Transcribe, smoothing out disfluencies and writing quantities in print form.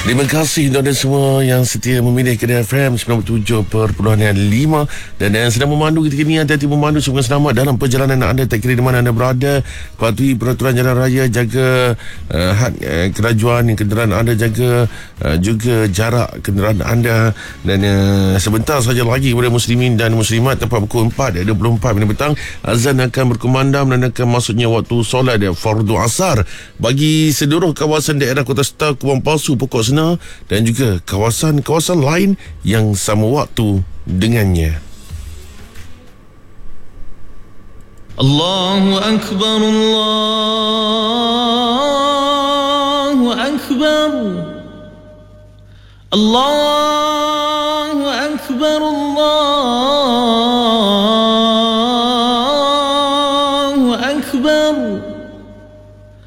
Terima kasih untuk anda semua yang setia memilih Kedah FM 97.5 dan yang sedang memandu ketika ini. Hati-hati memandu, semoga selamat dalam perjalanan anda, tak kira di mana anda berada. Patuhi peraturan jalan raya, jaga had kelajuan kenderaan anda, jaga juga jarak kenderaan anda. Dan sebentar saja lagi kepada muslimin dan muslimat, tepat pukul 4:24 petang, azan akan berkumandang dan akan masuknya waktu solat fardu asar bagi seluruh kawasan daerah Kota Star, Kubang Palsu, Pokok Senar dan juga kawasan-kawasan lain yang sama waktu dengannya. Allahu Akbar, Allahu Akbar, Allah